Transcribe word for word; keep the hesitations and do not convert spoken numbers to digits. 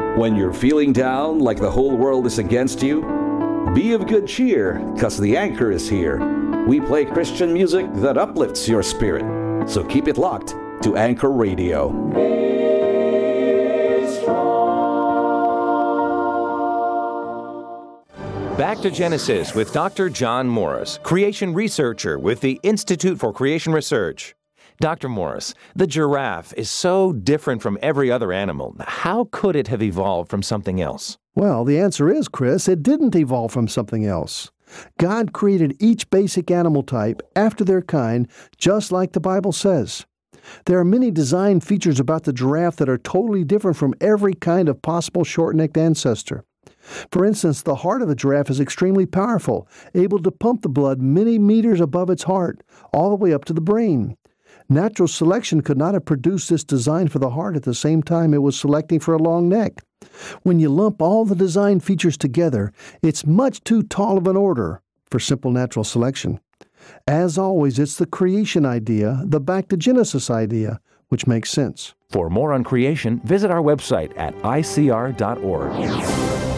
When you're feeling down like the whole world is against you, be of good cheer, cause the anchor is here. We play Christian music that uplifts your spirit. So keep it locked to Anchor Radio. Back to Genesis with Doctor John Morris, creation researcher with the Institute for Creation Research. Doctor Morris, the giraffe is so different from every other animal. How could it have evolved from something else? Well, the answer is, Chris, it didn't evolve from something else. God created each basic animal type after their kind, just like the Bible says. There are many design features about the giraffe that are totally different from every kind of possible short-necked ancestor. For instance, the heart of a giraffe is extremely powerful, able to pump the blood many meters above its heart, all the way up to the brain. Natural selection could not have produced this design for the heart at the same time it was selecting for a long neck. When you lump all the design features together, it's much too tall of an order for simple natural selection. As always, it's the creation idea, the back to Genesis idea, which makes sense. For more on creation, visit our website at I C R dot org.